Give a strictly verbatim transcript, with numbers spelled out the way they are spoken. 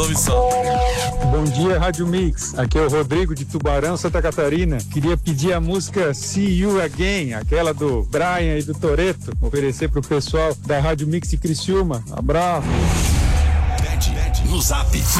Ouve só. Bom dia, Rádio Mix. Aqui é o Rodrigo de Tubarão, Santa Catarina. Queria pedir a música See You Again, aquela do Brian e do Toretto, oferecer pro pessoal da Rádio Mix de Criciúma. Abraço. No Zap